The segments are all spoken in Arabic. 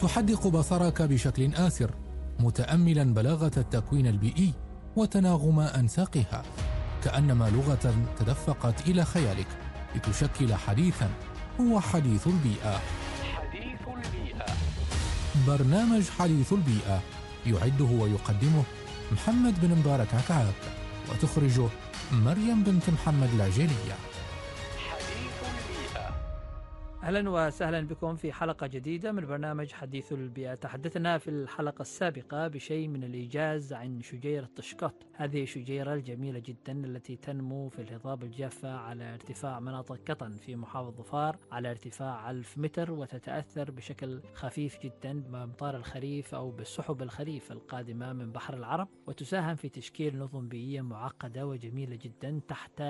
تحدق بصرك بشكل آسر، متأملا بلاغة التكوين البيئي وتناغم أنساقها، كأنما لغة تدفقت إلى خيالك لتشكل حديثا هو حديث البيئة. حديث البيئة، برنامج حديث البيئة يعده ويقدمه محمد بن مبارك عكعاك، وتخرجه مريم بنت محمد العجيلية. أهلا وسهلا بكم في حلقة جديدة من برنامج حديث البيئة. تحدثنا في الحلقة السابقة بشيء من الإيجاز عن شجيرة تشقط، هذه الشجيرة الجميلة جدا التي تنمو في الهضاب الجافة على ارتفاع مناطق قطن في محافظة ظفار على ارتفاع 1000 متر، وتتأثر بشكل خفيف جدا بأمطار الخريف أو بالسحب الخريف القادمة من بحر العرب، وتساهم في تشكيل نظم بيئية معقدة وجميلة جدا تحت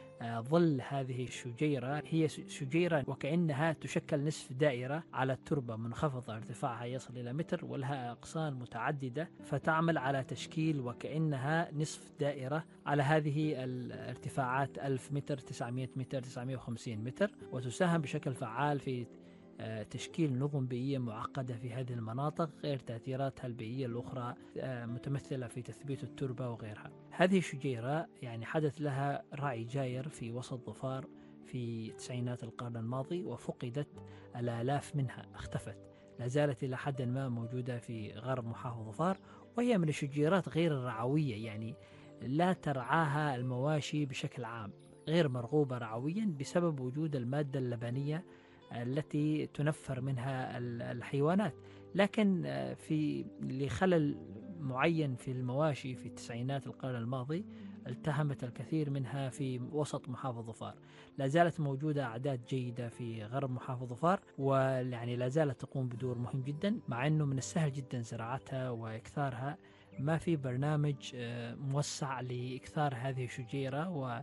ظل هذه الشجيرة. هي شجيرة وكأنها تشكل نصف دائرة على التربة منخفضة ارتفاعها يصل إلى متر، ولها أغصان متعددة فتعمل على تشكيل وكأنها نصف دائرة على هذه الارتفاعات 1000 متر، 900 متر، 950 متر، وتساهم بشكل فعال في تشكيل نظم بيئية معقدة في هذه المناطق، غير تأثيراتها البيئية الأخرى متمثلة في تثبيت التربة وغيرها. هذه الشجيرة يعني حدث لها رعي جاير في وسط ظفار في تسعينات القرن الماضي، وفقدت الآلاف منها، اختفت. لا زالت إلى حد ما موجودة في غرب محافظة ظفار، وهي من الشجيرات غير الرعوية، يعني لا ترعاها المواشي بشكل عام، غير مرغوبة رعويا بسبب وجود المادة اللبنية التي تنفر منها الحيوانات. لكن في لخلل معين في المواشي في التسعينات القرن الماضي التهمت الكثير منها في وسط محافظة ظفار. لا زالت موجودة أعداد جيدة في غرب محافظة ظفار، ويعني لا زالت تقوم بدور مهم جدا، مع أنه من السهل جدا زراعتها وإكثارها. ما في برنامج موسع لإكثار هذه الشجيرة و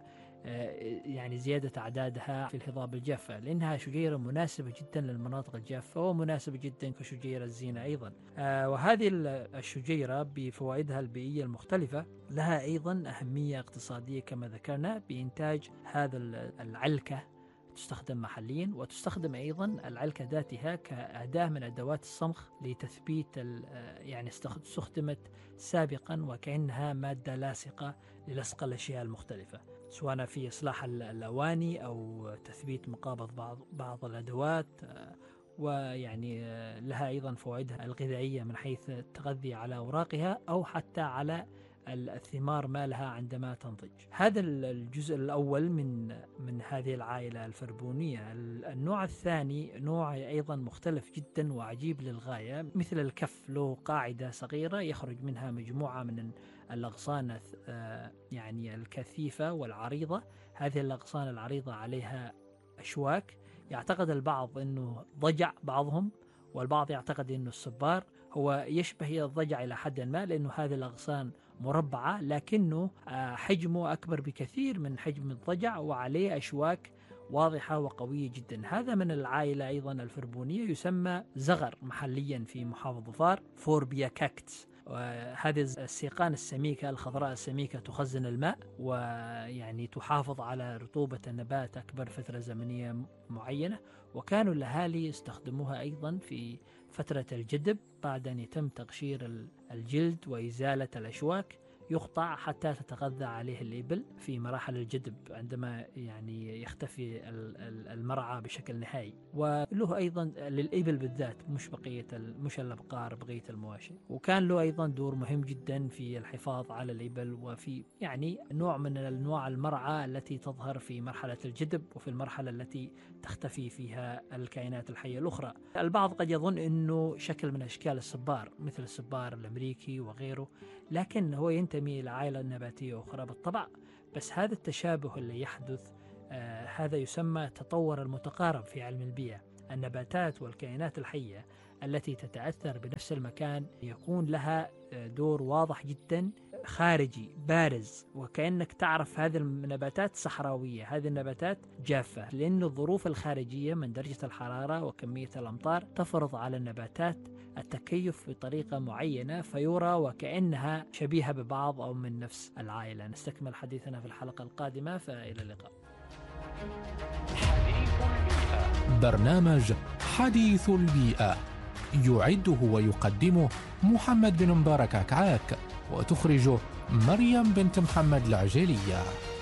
يعني زيادة أعدادها في الهضاب الجافة، لأنها شجيرة مناسبة جدا للمناطق الجافة ومناسبة جدا كشجيرة الزينة أيضا. وهذه الشجيرة بفوائدها البيئية المختلفة لها أيضا أهمية اقتصادية كما ذكرنا، بإنتاج هذا العلكة تستخدم محليا، وتستخدم أيضا العلكة ذاتها كأداة من أدوات الصمغ لتثبيت، يعني استخدمت سابقا وكأنها مادة لاصقة للصق الأشياء المختلفة، سواء في إصلاح الأواني أو تثبيت مقابض بعض الأدوات. ويعني لها أيضا فوائدها الغذائية من حيث التغذي على أوراقها أو حتى على الثمار مالها عندما تنضج. هذا الجزء الأول من هذه العائلة الفربونية. النوع الثاني نوع أيضا مختلف جدا وعجيب للغاية، مثل الكف، له قاعدة صغيرة يخرج منها مجموعة من الأغصان يعني الكثيفة والعريضة. هذه الأغصان العريضة عليها أشواك، يعتقد البعض أنه ضجع بعضهم، والبعض يعتقد أنه الصبار. هو يشبه الضجع إلى حد ما، لأنه هذه الأغصان مربعة لكنه حجمه أكبر بكثير من حجم الضجع، وعليه أشواك واضحة وقوية جدا. هذا من العائلة أيضا الفربونية، يسمى زغر محليا في محافظة ظفار فوربيا كاكتس. وهذه السيقان السميكة الخضراء السميكة تخزن الماء، ويعني تحافظ على رطوبة النبات أكبر فترة زمنية معينة. وكانوا الأهالي يستخدموها أيضا في فترة الجدب، بعد أن يتم تقشير الجلد وإزالة الأشواك يقطع حتى تتغذى عليه الإبل في مراحل الجدب عندما يعني يختفي المرعى بشكل نهائي. وله أيضا للإبل بالذات، مش الأبقار بقية المواشي. وكان له أيضا دور مهم جدا في الحفاظ على الإبل، وفي يعني نوع من أنواع المرعى التي تظهر في مرحلة الجدب وفي المرحلة التي تختفي فيها الكائنات الحية الأخرى. البعض قد يظن أنه شكل من أشكال الصبار مثل الصبار الأمريكي وغيره، لكن هو ينتمي إلى عائلة نباتية أخرى بالطبع. بس هذا التشابه اللي يحدث هذا يسمى التطور المتقارب في علم البيئة. النباتات والكائنات الحية التي تتأثر بنفس المكان يكون لها دور واضح جدا خارجي بارز، وكأنك تعرف هذه النباتات صحراوية، هذه النباتات جافة، لأن الظروف الخارجية من درجة الحرارة وكمية الأمطار تفرض على النباتات التكيف بطريقة معينة، فيرى وكأنها شبيهة ببعض أو من نفس العائلة. نستكمل حديثنا في الحلقة القادمة، فإلى اللقاء. برنامج حديث البيئة يعده ويقدمه محمد بن مبارك عكعاك، وتخرج مريم بنت محمد العجيلية.